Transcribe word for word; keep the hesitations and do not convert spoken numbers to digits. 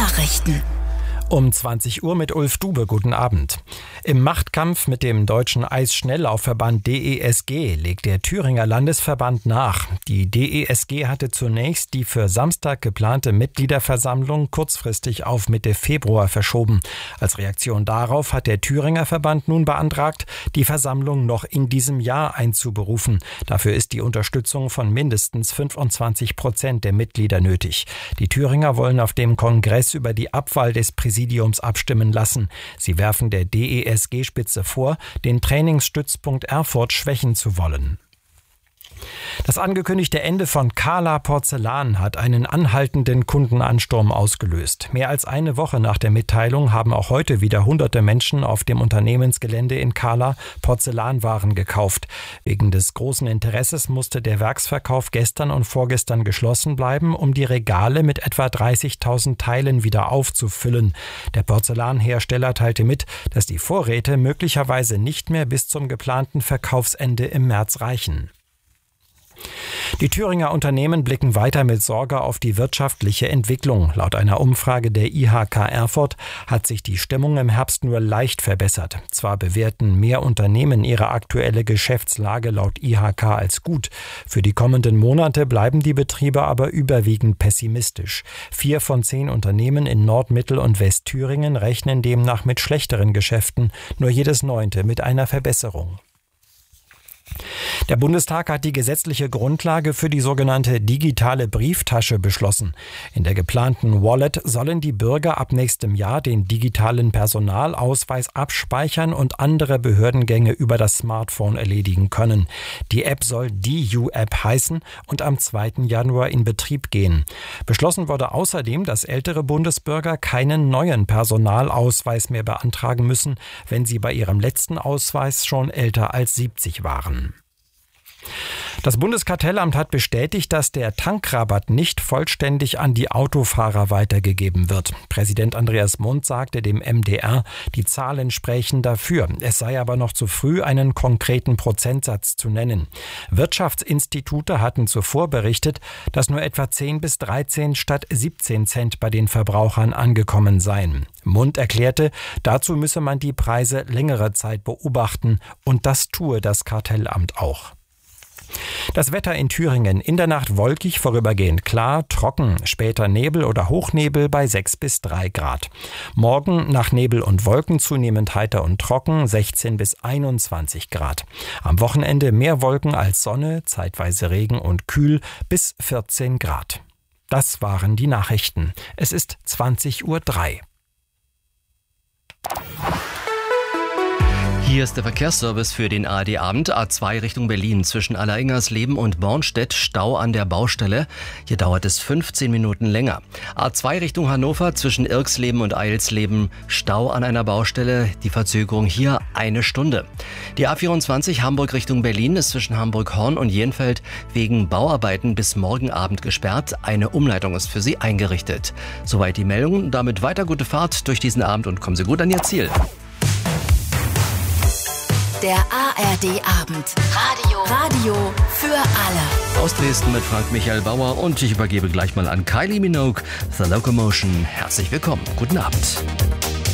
Nachrichten. Um zwanzig Uhr mit Ulf Dube. Guten Abend. Im Machtkampf mit dem deutschen Eisschnelllaufverband D E S G legt der Thüringer Landesverband nach. Die D E S G hatte zunächst die für Samstag geplante Mitgliederversammlung kurzfristig auf Mitte Februar verschoben. Als Reaktion darauf hat der Thüringer Verband nun beantragt, die Versammlung noch in diesem Jahr einzuberufen. Dafür ist die Unterstützung von mindestens fünfundzwanzig Prozent der Mitglieder nötig. Die Thüringer wollen auf dem Kongress über die Abwahl des Präsidenten Präsidiums abstimmen lassen. Sie werfen der D E S G-Spitze vor, den Trainingsstützpunkt Erfurt schwächen zu wollen. Das angekündigte Ende von Kala Porzellan hat einen anhaltenden Kundenansturm ausgelöst. Mehr als eine Woche nach der Mitteilung haben auch heute wieder hunderte Menschen auf dem Unternehmensgelände in Kala Porzellanwaren gekauft. Wegen des großen Interesses musste der Werksverkauf gestern und vorgestern geschlossen bleiben, um die Regale mit etwa dreißigtausend Teilen wieder aufzufüllen. Der Porzellanhersteller teilte mit, dass die Vorräte möglicherweise nicht mehr bis zum geplanten Verkaufsende im März reichen. Die Thüringer Unternehmen blicken weiter mit Sorge auf die wirtschaftliche Entwicklung. Laut einer Umfrage der I H K Erfurt hat sich die Stimmung im Herbst nur leicht verbessert. Zwar bewerten mehr Unternehmen ihre aktuelle Geschäftslage laut I H K als gut. Für die kommenden Monate bleiben die Betriebe aber überwiegend pessimistisch. Vier von zehn Unternehmen in Nord-, Mittel- und Westthüringen rechnen demnach mit schlechteren Geschäften, nur jedes neunte mit einer Verbesserung. Der Bundestag hat die gesetzliche Grundlage für die sogenannte digitale Brieftasche beschlossen. In der geplanten Wallet sollen die Bürger ab nächstem Jahr den digitalen Personalausweis abspeichern und andere Behördengänge über das Smartphone erledigen können. Die App soll D U-App heißen und am zweiten Januar in Betrieb gehen. Beschlossen wurde außerdem, dass ältere Bundesbürger keinen neuen Personalausweis mehr beantragen müssen, wenn sie bei ihrem letzten Ausweis schon älter als siebzig waren. Das Bundeskartellamt hat bestätigt, dass der Tankrabatt nicht vollständig an die Autofahrer weitergegeben wird. Präsident Andreas Mund sagte dem M D R, die Zahlen sprächen dafür. Es sei aber noch zu früh, einen konkreten Prozentsatz zu nennen. Wirtschaftsinstitute hatten zuvor berichtet, dass nur etwa zehn bis dreizehn statt siebzehn Cent bei den Verbrauchern angekommen seien. Mund erklärte, dazu müsse man die Preise längere Zeit beobachten, und das tue das Kartellamt auch. Das Wetter in Thüringen: in der Nacht wolkig, vorübergehend klar, trocken, später Nebel oder Hochnebel bei sechs bis drei Grad. Morgen nach Nebel und Wolken zunehmend heiter und trocken, sechzehn bis einundzwanzig Grad. Am Wochenende mehr Wolken als Sonne, zeitweise Regen und kühl bis vierzehn Grad. Das waren die Nachrichten. Es ist zwanzig Uhr drei. Hier ist der Verkehrsservice für den A R D-Abend. A zwei Richtung Berlin zwischen Allersingersleben und Bornstedt, Stau an der Baustelle. Hier dauert es fünfzehn Minuten länger. A zwei Richtung Hannover zwischen Irksleben und Eilsleben, Stau an einer Baustelle. Die Verzögerung hier eine Stunde. Die A vierundzwanzig Hamburg Richtung Berlin ist zwischen Hamburg-Horn und Jenfeld wegen Bauarbeiten bis morgen Abend gesperrt. Eine Umleitung ist für Sie eingerichtet. Soweit die Meldung. Damit weiter gute Fahrt durch diesen Abend und kommen Sie gut an Ihr Ziel. Der A R D-Abend. Radio. Radio für alle. Aus Dresden mit Frank Michael Bauer, und ich übergebe gleich mal an Kylie Minogue, The Locomotion. Herzlich willkommen. Guten Abend.